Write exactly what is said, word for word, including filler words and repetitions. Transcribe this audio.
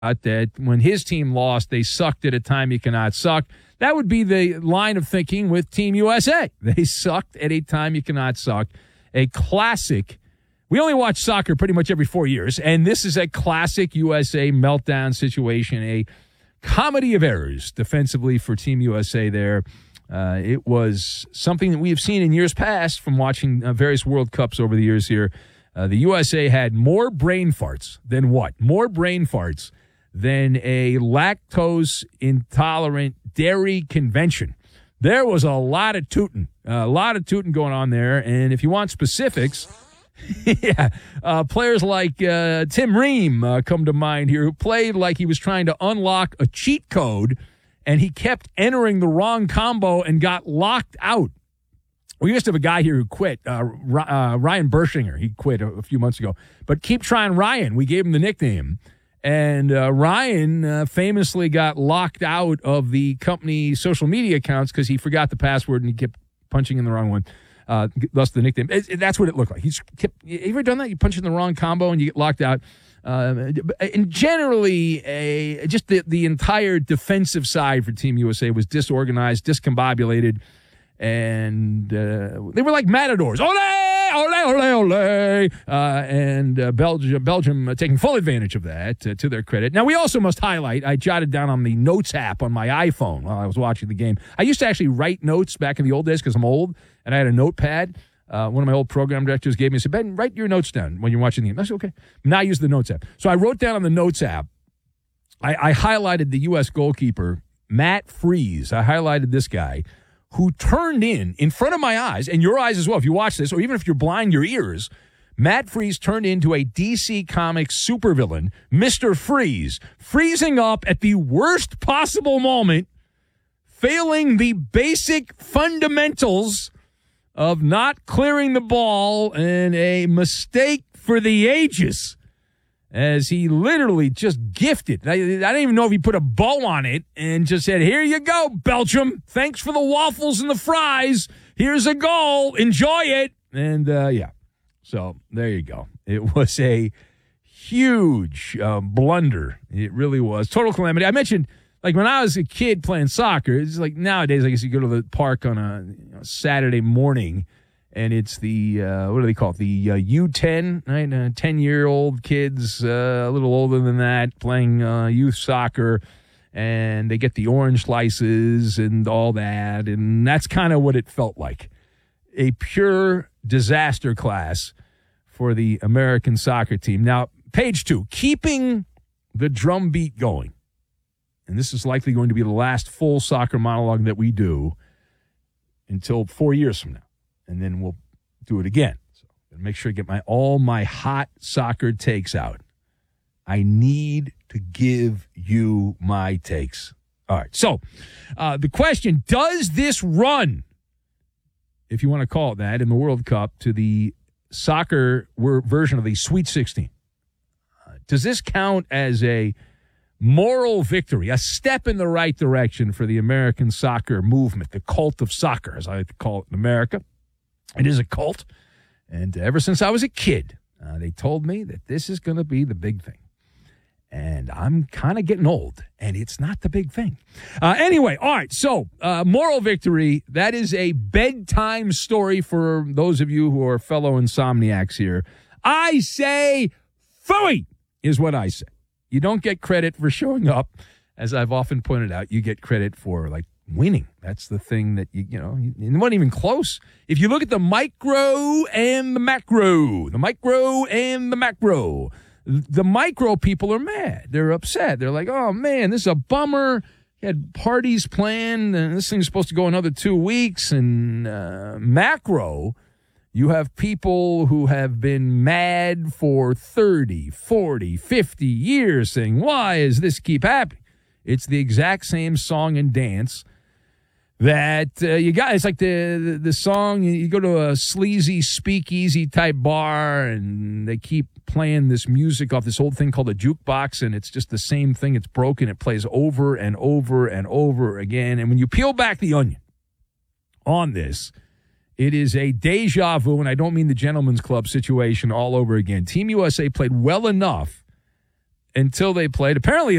that when his team lost, they sucked at a time you cannot suck. That would be the line of thinking with Team U S A. They sucked at a time you cannot suck. A classic. We only watch soccer pretty much every four years, and this is a classic U S A meltdown situation, a comedy of errors defensively for Team U S A there. Uh, it was something that we have seen in years past from watching uh, various World Cups over the years here. Uh, the U S A had more brain farts than what? More brain farts than a lactose-intolerant dairy convention. There was a lot of tooting, a lot of tooting going on there. And if you want specifics, yeah, uh, players like uh, Tim Ream uh, come to mind here, who played like he was trying to unlock a cheat code, and he kept entering the wrong combo and got locked out. We used to have a guy here who quit, uh, uh, Ryan Bershinger. He quit a, a few months ago. But keep trying Ryan. We gave him the nickname. And uh, Ryan uh, famously got locked out of the company social media accounts because he forgot the password and he kept punching in the wrong one. Uh, thus the nickname. It, it, that's what it looked like. He's kept, you ever done that? You punch in the wrong combo and you get locked out. Uh, and generally, a, just the, the entire defensive side for Team U S A was disorganized, discombobulated, and uh, they were like matadors. Ole! Ole, ole, ole. Uh, and uh, Belgium, Belgium uh, taking full advantage of that, uh, to their credit. Now, we also must highlight, I jotted down on the Notes app on my iPhone while I was watching the game. I used to actually write notes back in the old days because I'm old, and I had a notepad. Uh, one of my old program directors gave me, said, Ben, write your notes down when you're watching the game. I said, okay. Now I use the Notes app. So I wrote down on the Notes app, I, I highlighted the U S goalkeeper, Matt Freese. I highlighted this guy, who turned in, in front of my eyes, and your eyes as well, if you watch this, or even if you're blind, your ears, Matt Freese turned into a D C Comics supervillain, Mister Freeze, freezing up at the worst possible moment, failing the basic fundamentals of not clearing the ball, and a mistake for the ages, as he literally just gifted. I, I don't even know if he put a bow on it and just said, here you go, Belgium. Thanks for the waffles and the fries. Here's a goal. Enjoy it. And, uh, yeah, so there you go. It was a huge uh, blunder. It really was. Total calamity. I mentioned, like, when I was a kid playing soccer, it's like nowadays, I guess you go to the park on a you know, Saturday morning, and it's the, uh, what do they call it, the uh, U ten, right? Uh, ten-year-old kids, uh, a little older than that, playing uh, youth soccer, and they get the orange slices and all that, and that's kind of what it felt like. A pure disaster class for the American soccer team. Now, page two, keeping the drumbeat going, and this is likely going to be the last full soccer monologue that we do until four years from now. And then we'll do it again. So make sure to get my all my hot soccer takes out. I need to give you my takes. All right. So uh, the question, does this run, if you want to call it that, in the World Cup to the soccer version of the Sweet sixteen? Uh, does this count as a moral victory, a step in the right direction for the American soccer movement, the cult of soccer, as I like to call it in America? It is a cult, and ever since I was a kid, uh, they told me that this is going to be the big thing. And I'm kind of getting old, and it's not the big thing. Uh, anyway, all right, so uh, moral victory, that is a bedtime story for those of you who are fellow insomniacs here. I say, phooey, is what I say. You don't get credit for showing up. As I've often pointed out, you get credit for, like, winning. That's the thing that, you you know, it wasn't even close. If you look at the micro and the macro, the micro and the macro, the micro people are mad. They're upset. They're like, oh, man, this is a bummer. You had parties planned, and this thing's supposed to go another two weeks. And uh, macro, you have people who have been mad for thirty, forty, fifty years saying, why does this keep happening? It's the exact same song and dance that uh, you got. It's like the, the the song, you go to a sleazy speakeasy type bar and they keep playing this music off this old thing called a jukebox, and it's just the same thing. It's broken. It plays over and over and over again. And when you peel back the onion on this, it is a deja vu, and I don't mean the Gentleman's Club situation all over again. Team U S A played well enough until they played. Apparently,